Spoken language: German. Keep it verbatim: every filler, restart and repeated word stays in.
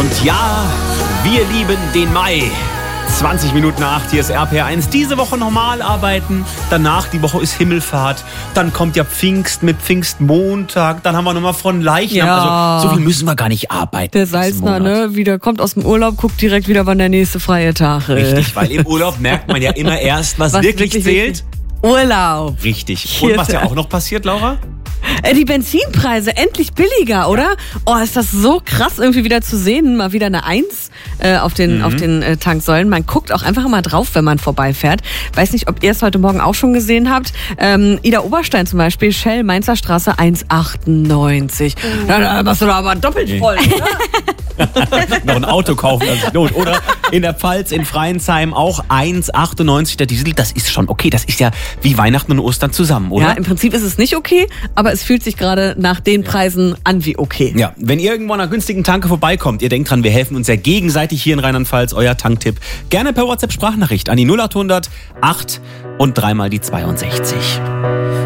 Und ja, wir lieben den Mai. zwanzig Minuten nach acht, hier ist R P R eins. Diese Woche normal arbeiten, danach die Woche ist Himmelfahrt, dann kommt ja Pfingst mit Pfingstmontag, dann haben wir nochmal von Leichnam. Ja. Also so viel müssen wir gar nicht arbeiten. Der Salzner, ne, wieder kommt aus dem Urlaub, guckt direkt wieder, wann der nächste freie Tag ist. Richtig, weil im Urlaub merkt man ja immer erst, was, Was wirklich, wirklich zählt. Urlaub. Richtig. Hier Und was ist ja er. auch noch passiert, Laura? Äh, Die Benzinpreise endlich billiger, oder? Oh, ist das so krass irgendwie wieder zu sehen. Mal wieder eine Eins äh, auf den, Mhm. auf den äh, Tanksäulen. Man guckt auch einfach mal drauf, wenn man vorbeifährt. Weiß nicht, ob ihr es heute Morgen auch schon gesehen habt. Ähm, Ida Oberstein zum Beispiel, Shell, Mainzer Straße eins achtundneunzig. Da, da machst du doch aber doppelt voll, oder? Noch ein Auto kaufen, das sich lohnt. Oder in der Pfalz, in Freiensheim auch eins achtundneunzig der Diesel. Das ist schon okay. Das ist ja wie Weihnachten und Ostern zusammen, oder? Ja, im Prinzip ist es nicht okay, aber es fühlt sich gerade nach den Preisen an wie okay. Ja, wenn ihr irgendwo an einer günstigen Tanke vorbeikommt, ihr denkt dran, wir helfen uns ja gegenseitig hier in Rheinland-Pfalz, euer Tanktipp, gerne per WhatsApp-Sprachnachricht an die null acht hundert acht und dreimal die zweiundsechzig.